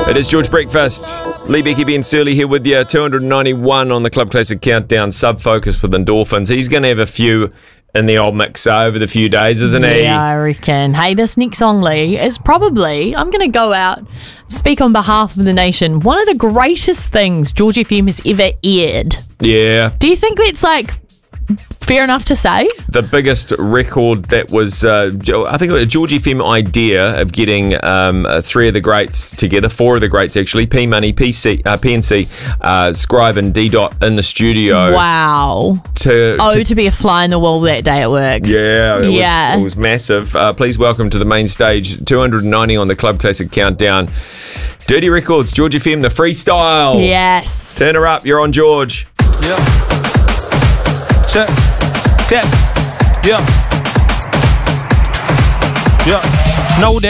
It is George Breakfast. Lee Becky, Ben Surley here with you. 291 on the Club Classic Countdown. Sub-focus with Endorphins. He's going to have a few in the old mix over the few days, isn't he? Yeah, I reckon. Hey, this next song, Lee, is probably, I'm going to go out, speak on behalf of the nation, one of the greatest things George FM has ever aired. Yeah. Do you think that's fair enough to say? The biggest record that was, I think, a George FM idea of getting three of the greats together, four of the greats actually, P Money, PNC, Scribe and D Dot in the studio. Wow. To be a fly in the wall that day at work. Yeah, it was massive. Please welcome to the main stage, 290 on the Club Classic Countdown. Dirty Records, George FM, the freestyle. Yes. Turn her up, you're on, George. Yeah. Check. Yeah. Yeah. No